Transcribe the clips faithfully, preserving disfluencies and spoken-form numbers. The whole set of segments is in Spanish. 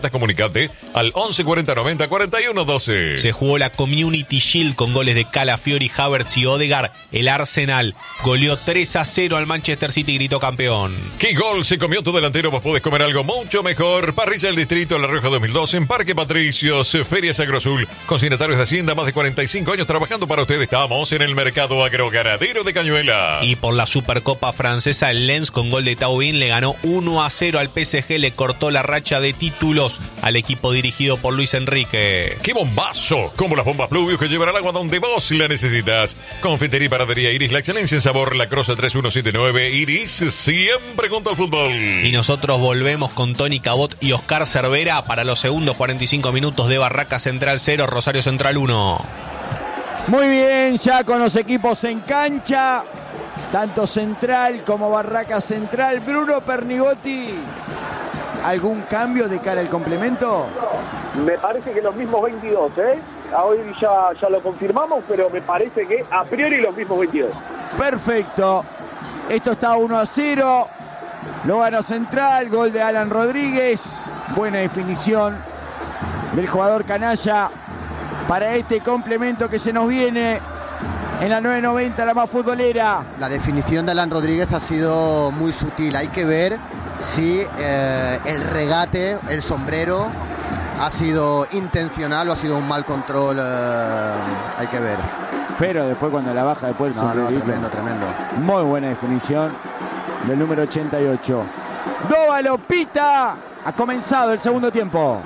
Comunicate al once cuarenta noventa cuarenta y uno doce. Se jugó la Community Shield con goles de Calafiori, Havertz y Odegaard. El Arsenal goleó tres a cero al Manchester City y gritó campeón. ¿Qué gol se comió tu delantero? Vos podés comer algo mucho mejor. Parrilla del Distrito La Rioja dos mil dos en Parque Patricios, Feria Agrosul. Consignatarios de Hacienda, más de cuarenta y cinco años trabajando para ustedes. Estamos en el mercado agroganadero de Cañuela. Y por la Supercopa Francesa, el Lens con gol de Taubin le ganó uno a cero al P S G. Le cortó la racha de títulos al equipo dirigido por Luis Enrique. ¡Qué bombazo! Como las bombas Pluvius que llevarán agua donde vos la necesitas. Confitería y panadería Iris, la excelencia en sabor. La Croce tres uno siete nueve. Iris, siempre junto al fútbol. Y nosotros volvemos con Tony Cabot y Oscar Cervera para los segundos cuarenta y cinco minutos de Barraca Central cero, Rosario Central uno. Muy bien, ya con los equipos en cancha, tanto Central como Barraca Central. Bruno Pernigotti, ¿algún cambio de cara al complemento? Me parece que los mismos veintidós, ¿eh? Hoy ya, ya lo confirmamos, pero me parece que a priori los mismos veintidós. Perfecto. Esto está uno a cero. Lo gana Central, gol de Alan Rodríguez. Buena definición del jugador canalla para este complemento que se nos viene en la nueve noventa, la más futbolera. La definición de Alan Rodríguez ha sido muy sutil. Hay que ver si eh, el regate, el sombrero, ha sido intencional o ha sido un mal control. Eh, hay que ver. Pero después cuando la baja después el no, sombrero. No, tremendo, tremendo. Muy buena definición del número ochenta y ocho. Dóvalo pita. Ha comenzado el segundo tiempo.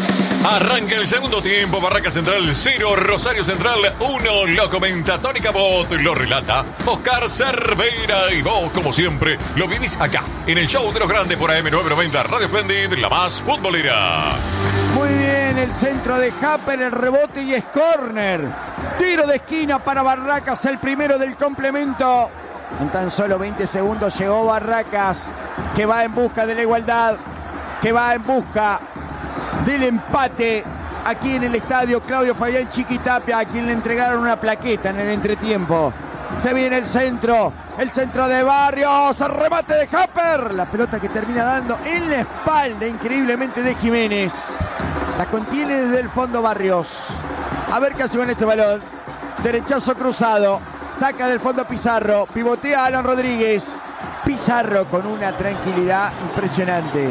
Arranca el segundo tiempo, Barraca Central cero, Rosario Central uno. Lo comenta Tony Cabot, lo relata Oscar Cervera. Y vos, como siempre, lo vivís acá, en el show de los grandes por A M nueve noventa, Radio Splendid, la más futbolera. Muy bien, el centro de Happer, el rebote y es córner. Tiro de esquina para Barracas, el primero del complemento. En tan solo veinte segundos llegó Barracas, que va en busca de la igualdad, que va en busca del empate aquí en el estadio Claudio Fabián Chiquitapia, a quien le entregaron una plaqueta en el entretiempo. Se viene el centro, el centro de Barrios, el remate de Happer, la pelota que termina dando en la espalda increíblemente de Jiménez. La contiene desde el fondo Barrios. A ver qué hace con este balón. Derechazo cruzado, saca del fondo Pizarro, pivotea Alan Rodríguez. Pizarro con una tranquilidad impresionante.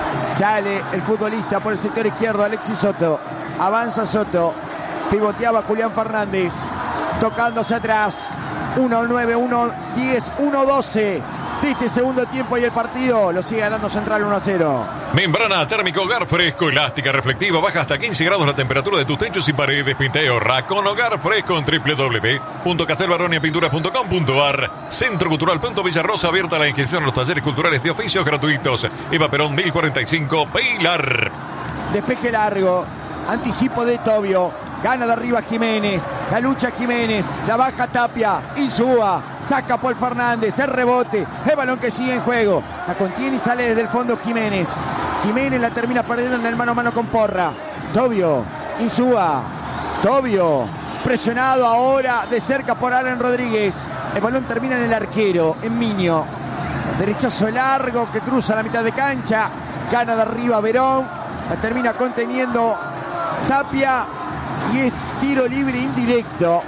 Sale el futbolista por el sector izquierdo, Alexis Soto. Avanza Soto. Pivoteaba Julián Fernández. Tocándose atrás. uno nueve, uno diez, uno doce. De este segundo tiempo y el partido lo sigue ganando Central uno a cero. Membrana térmico Hogar Fresco, elástica, reflectiva, baja hasta quince grados la temperatura de tus techos y paredes. Pinteo Racón Hogar Fresco en doble u doble u doble u punto castelbaronia pinturas punto com punto a r. Centro Cultural Punto Villarrosa, abierta la inscripción a los talleres culturales de oficios gratuitos. Eva Perón mil cuarenta y cinco, Pilar. Despeje largo, anticipo de Tobio. Gana de arriba Jiménez, la lucha Jiménez, la baja Tapia, Insúa, saca Paul Fernández, el rebote, el balón que sigue en juego, la contiene y sale desde el fondo Jiménez. Jiménez la termina perdiendo en el mano a mano con Porra. Tobio, Insúa, Tobio, presionado ahora de cerca por Alan Rodríguez. El balón termina en el arquero, en Miño. Derechazo largo que cruza la mitad de cancha, gana de arriba Verón, la termina conteniendo Tapia. Y es tiro libre indirecto.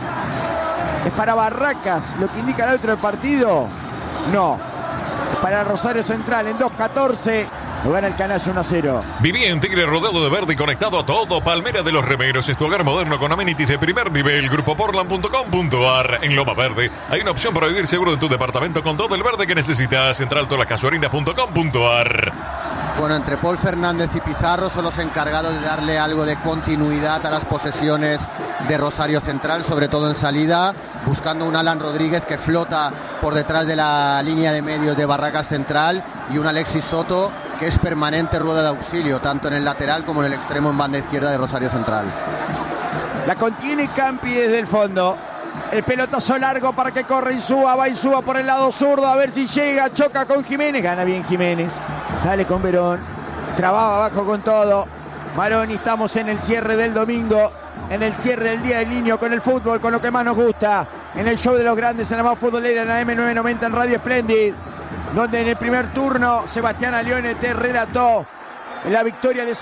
¿Es para Barracas lo que indica el árbitro del partido? No. Es para Rosario Central en dos catorce. Lo gana el Canalla uno a cero. Viví en Tigre rodeado de verde y conectado a todo. Palmera de los Remeros es tu hogar moderno con amenities de primer nivel. Grupo Portland punto com punto a r. En Loma Verde hay una opción para vivir seguro en tu departamento con todo el verde que necesitas. Central Todas las Casuarinas punto com punto a r. Bueno, entre Paul Fernández y Pizarro son los encargados de darle algo de continuidad a las posesiones de Rosario Central, sobre todo en salida, buscando un Alan Rodríguez que flota por detrás de la línea de medios de Barracas Central y un Alexis Soto que es permanente rueda de auxilio, tanto en el lateral como en el extremo en banda izquierda de Rosario Central. La contiene Campi desde el fondo. El pelotazo largo para que corre Insúa, va Insúa por el lado zurdo, a ver si llega, choca con Jiménez, gana bien Jiménez, sale con Verón, trababa abajo con todo. Maroni, estamos en el cierre del domingo, en el cierre del día del niño con el fútbol, con lo que más nos gusta, en el show de los grandes, en la más futbolera, en la M nueve noventa en Radio Splendid, donde en el primer turno Sebastián Alione te relató la victoria de